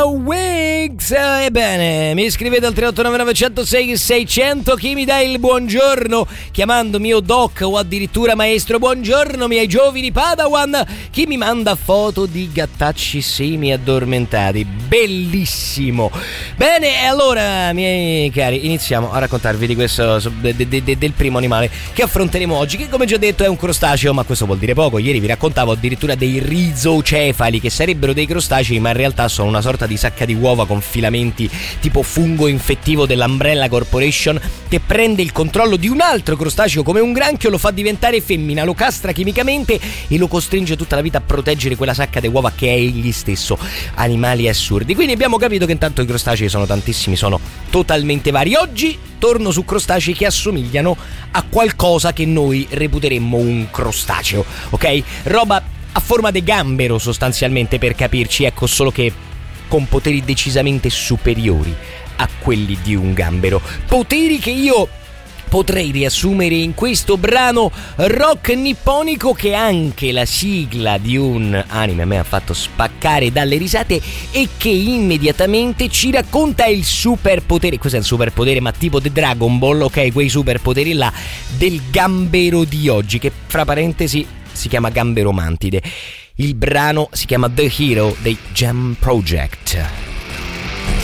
Wigs. Ebbene, mi scrivete al 3899 106 600. Chi mi dà il buongiorno chiamandomi o doc o addirittura maestro? Buongiorno miei giovani Padawan. Chi mi manda foto di gattacci semi addormentati? Bellissimo. Bene, e allora miei cari, iniziamo a raccontarvi di questo del primo animale che affronteremo oggi, che come già detto è un crostaceo, ma questo vuol dire poco. Ieri vi raccontavo addirittura dei rizocefali, che sarebbero dei crostacei ma in realtà sono una sorta di sacca di uova con filamenti tipo fungo infettivo dell'Umbrella Corporation, che prende il controllo di un altro crostaceo come un granchio, lo fa diventare femmina, lo castra chimicamente e lo costringe tutta la vita a proteggere quella sacca di uova che è egli stesso. Animali assurdi. Quindi abbiamo capito che intanto i crostacei sono tantissimi, sono totalmente vari. Oggi torno su crostacei che assomigliano a qualcosa che noi reputeremmo un crostaceo, ok? Roba a forma di gambero sostanzialmente, per capirci, ecco, solo che con poteri decisamente superiori a quelli di un gambero. Poteri che io potrei riassumere in questo brano rock nipponico, che è anche la sigla di un anime a me ha fatto spaccare dalle risate e che immediatamente ci racconta il superpotere. Cos'è il superpotere? Ma tipo The Dragon Ball, ok? Quei superpoteri là del gambero di oggi, che fra parentesi si chiama Gambero Mantide. Il brano si chiama The Hero dei Jam Project.